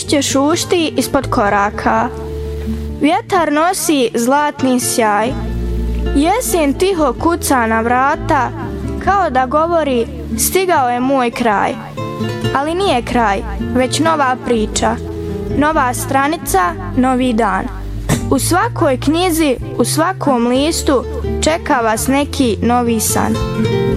lišće šušti ispod koraka. Vjetar nosi zlatni sjaj. Jesen tiho kuca na vrata, kao da govori stigao je moj kraj. Ali nije kraj, već nova priča. Nova stranica, novi dan. U svakoj knjizi, u svakom listu čeka vas neki novi san.